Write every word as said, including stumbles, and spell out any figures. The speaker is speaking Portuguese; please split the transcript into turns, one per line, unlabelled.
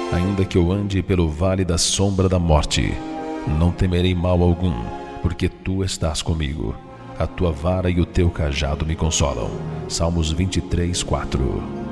Ainda que eu ande pelo vale da sombra da morte, não temerei mal algum, porque tu estás comigo. A tua vara e o teu cajado me consolam. Salmos vinte e três, quatro.